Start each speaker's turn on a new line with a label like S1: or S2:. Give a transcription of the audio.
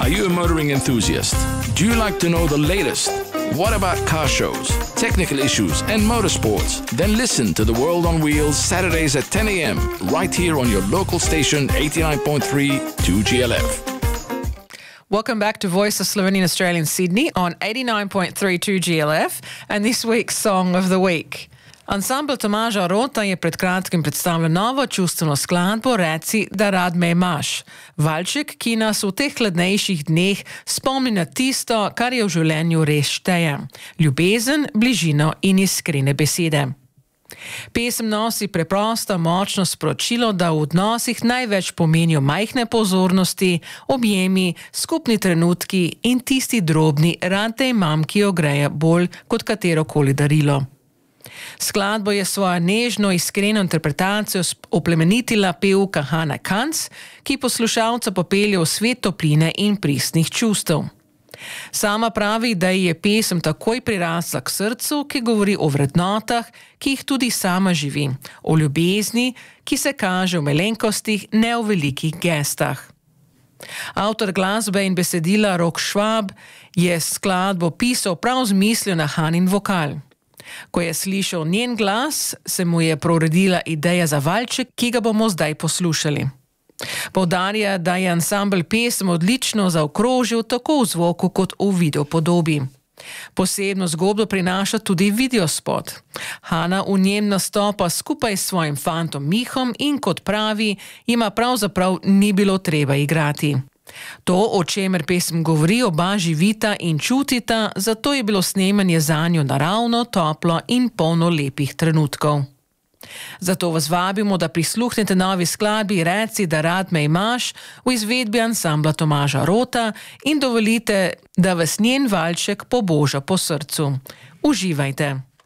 S1: Are you a motoring enthusiast? Do you like to know the latest? What about car shows, technical issues, and motorsports? Then listen to The World on Wheels Saturdays at 10 a.m. right here on your local station 89.3 2GLF.
S2: Welcome back to Voice of Slovenian Australia in Sydney on 89.3 2GLF and this week's Song of the Week. Ansambl Tomaža Rota je pred kratkim predstavil novo čustveno skladbo Reci, da rad me imaš. Valček, ki nas v teh hladnejših dneh spomni na tisto, kar je v življenju res šteje. Ljubezen, bližino in iskrene besede. Pesem nosi preprosto močno sporočilo, da v odnosih največ pomenijo majhne pozornosti, objemi, skupni trenutki in tisti drobni rad te imam, ki jo greje bolj kot katerokoli darilo. Skladbo je svojo nežno, iskreno interpretacijo oplemenitila pevka Hana Kanc, ki poslušalca popelje v svet topline in pristnih čustev. Sama pravi, da ji je pesem takoj prirasla k srcu, ki govori o vrednotah, ki jih tudi sama živi, o ljubezni, ki se kaže v malenkostih, ne v velikih gestah. Avtor glasbe in besedila Rok Švab je skladbo pisal prav z mislijo na Hanin vokal. Ko je slišal njen glas, se mu je preuredila ideja za valček, ki ga bomo zdaj poslušali. Poudarja, da je ansambl pesem odlično zaokrožil tako v zvoku kot v videopodobi. Posebno zgodbo prinaša tudi videospot. Hana v njem nastopa skupaj s svojim fantom Mihom in kot pravi, jima pravzaprav ni bilo treba igrati. To, o čemer pesem govori, oba živita in čutita, zato je bilo snemanje zanjo naravno, toplo in polno lepih trenutkov. Zato vas vabimo, da prisluhnete novi skladbi Reci, da rad me imaš v izvedbi ansambla Tomaža Rota in dovolite, da vas njen valček poboža po srcu. Uživajte!